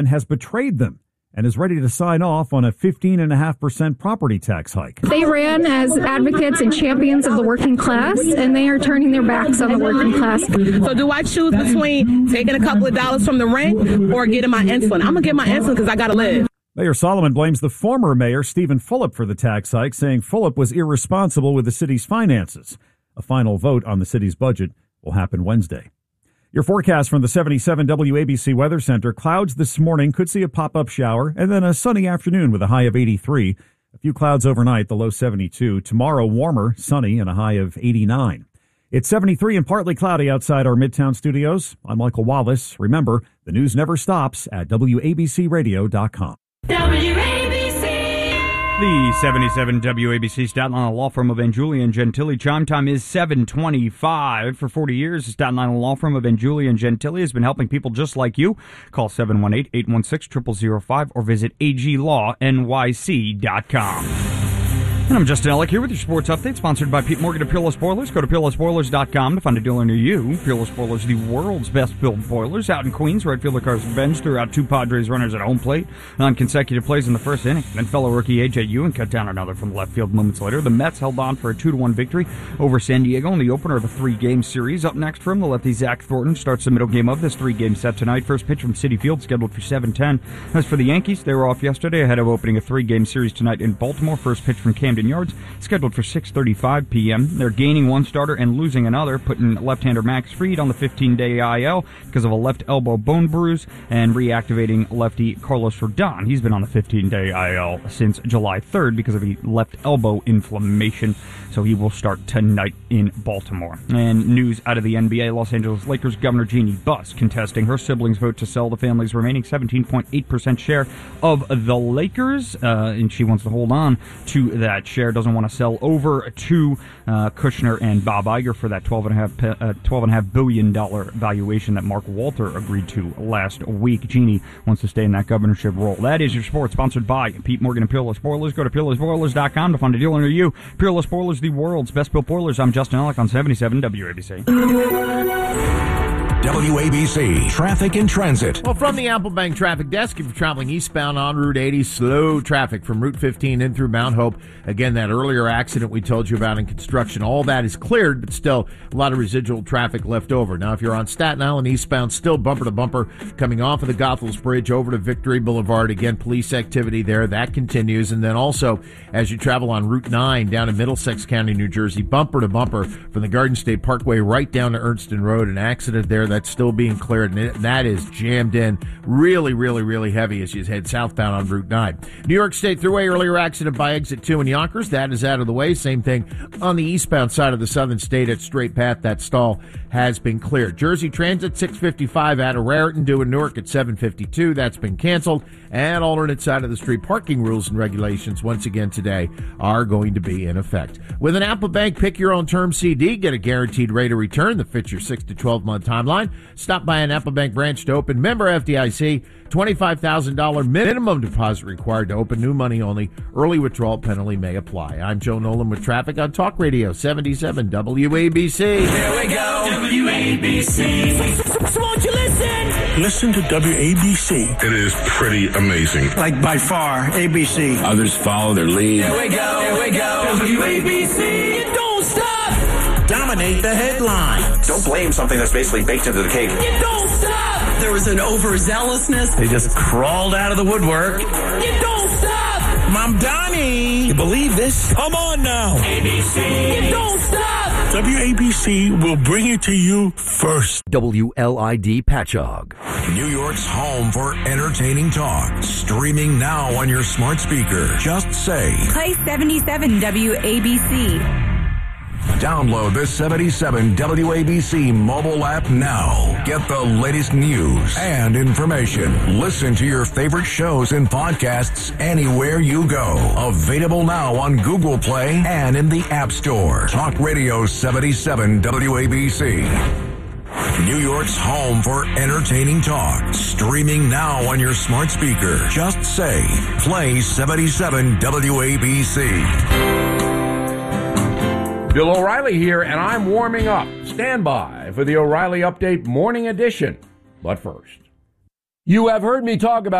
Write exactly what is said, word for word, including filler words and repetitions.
has betrayed them and is ready to sign off on a fifteen point five percent property tax hike. They ran as advocates and champions of the working class, and they are turning their backs on the working class. So do I choose between taking a couple of dollars from the rent or getting my insulin? I'm going to get my insulin because I got to live. Mayor Solomon blames the former mayor, Stephen Fulop, for the tax hike, saying Fulop was irresponsible with the city's finances. A final vote on the city's budget will happen Wednesday. Your forecast from the seventy-seven W A B C Weather Center. Clouds this morning, could see a pop-up shower, and then a sunny afternoon with a high of eighty-three. A few clouds overnight, the low seventy-two. Tomorrow, warmer, sunny, and a high of eighty-nine. It's seventy-three and partly cloudy outside our Midtown studios. I'm Michael Wallace. Remember, the news never stops at W A B C radio dot com. W A B C. The seventy-seven W A B C Staten Island law firm of Angiulia and Gentili. Chime time is seven twenty-five. For forty years, the Staten Island law firm of Angiulia and Gentili has been helping people just like you. Call seven one eight, eight one six, zero zero zero five or visit A G law N Y C dot com. And I'm Justin Ellick here with your sports update, sponsored by Pete Morgan of Peerless Boilers. Go to peerless boilers dot com to find a dealer near you. Peerless Boilers, the world's best-built boilers. Out in Queens, right fielder Carson Benz threw out two Padres runners at home plate on consecutive plays in the first inning. Then fellow rookie A J Ewan cut down another from the left field moments later. The Mets held on for a two to one victory over San Diego in the opener of a three-game series. Up next from the lefty, Zach Thornton starts the middle game of this three-game set tonight. First pitch from Citi Field scheduled for seven ten. As for the Yankees, they were off yesterday ahead of opening a three-game series tonight in Baltimore. First pitch from Camden Yards scheduled for six thirty-five p.m. They're gaining one starter and losing another, putting left-hander Max Fried on the fifteen-day I L because of a left elbow bone bruise, and reactivating lefty Carlos Rodon. He's been on the fifteen-day I L since July third because of a left elbow inflammation, so he will start tonight in Baltimore. And news out of the N B A, Los Angeles Lakers Governor Jeannie Buss contesting her siblings' vote to sell the family's remaining seventeen point eight percent share of the Lakers, uh, and she wants to hold on to that share, doesn't want to sell over to uh, Kushner and Bob Iger for that twelve point five billion dollars valuation that Mark Walter agreed to last week. Jeannie wants to stay in that governorship role. That is your sports, sponsored by Pete Morgan and Peerless Boilers. Go to peerless boilers dot com to find a dealer near you. Peerless Boilers, the world's best-built boilers. I'm Justin Ellick on seventy-seven W A B C. W A B C Traffic and Transit. Well, from the Applebank Traffic Desk, if you're traveling eastbound on Route eighty, slow traffic from Route fifteen in through Mount Hope. Again, that earlier accident we told you about in construction, all that is cleared, but still a lot of residual traffic left over. Now, if you're on Staten Island eastbound, still bumper to bumper coming off of the Goethals Bridge over to Victory Boulevard. Again, police activity there. That continues. And then also, as you travel on Route nine down in Middlesex County, New Jersey, bumper to bumper from the Garden State Parkway right down to Ernston Road. An accident there that's still being cleared, and that is jammed in really, really, really heavy as you head southbound on Route nine. New York State Thruway, earlier accident by exit two in Yonkers. That is out of the way. Same thing on the eastbound side of the Southern State at Straight Path. That stall has been cleared. Jersey Transit, six fifty-five out of Raritan, due in Newark at seven fifty-two. That's been canceled. And alternate side of the street parking rules and regulations, once again today, are going to be in effect. With an Applebank Pick Your Own Term C D, get a guaranteed rate of return that fits your six to twelve month timeline. Stop by an Applebank branch to open. Member F D I C. twenty-five thousand dollars minimum deposit required to open. New money only. Early withdrawal penalty may apply. I'm Joe Nolan with traffic on Talk Radio seventy-seven W A B C. Here we go. W A B C. So won't you listen? Listen to W A B C. It is pretty amazing. Like by far, A B C. Others follow their lead. Here we go. Here we go. W A B C. You don't stop. Dominate the headlines. Don't blame something that's basically baked into the cake. You don't stop. There was an overzealousness. They just crawled out of the woodwork. You don't stop. Mom Donnie. You believe this? Come on now. A B C. You don't stop. W A B C will bring it to you first. W L I D Patchogue. New York's home for entertaining talk. Streaming now on your smart speaker. Just say. Play seventy-seven W A B C. Download the seventy-seven W A B C mobile app now. Get the latest news and information. Listen to your favorite shows and podcasts anywhere you go. Available now on Google Play and in the App Store. Talk Radio seventy-seven W A B C. New York's home for entertaining talk. Streaming now on your smart speaker. Just say, play seventy-seven W A B C. Bill O'Reilly here, and I'm warming up. Stand by for the O'Reilly Update Morning Edition. But first, You have heard me talk about